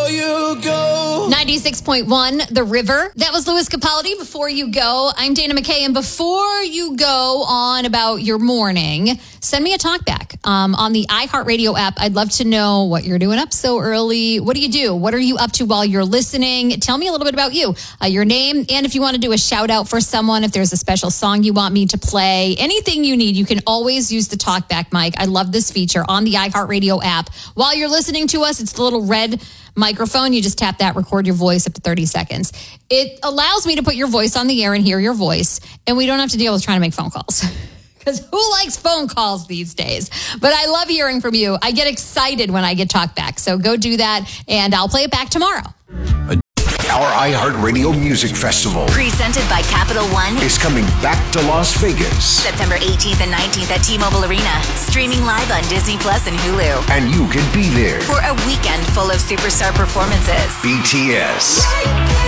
you go. 96.1 The River. That was Louis Capaldi. Before you go, I'm Dana McKay. And before you go on about your morning, send me a talkback on the iHeartRadio app. I'd love to know what you're doing up so early. What do you do? What are you up to while you're listening? Tell me a little bit about you, your name, and if you want to do a shout out for someone, if there's a special song you want me to play, anything you need, you can always use the talkback mic. I love this feature on the iHeartRadio app. While you're listening to us, it's the little red microphone. You just tap that, record your voice up to 30 seconds. It allows me to put your voice on the air and hear your voice, and we don't have to deal with trying to make phone calls. Because who likes phone calls these days? But I love hearing from you. I get excited when I get talk back. So go do that, and I'll play it back tomorrow. Our iHeartRadio Music Festival, presented by Capital One, is coming back to Las Vegas. September 18th and 19th at T-Mobile Arena. Streaming live on Disney Plus and Hulu. And you can be there for a weekend full of superstar performances. BTS,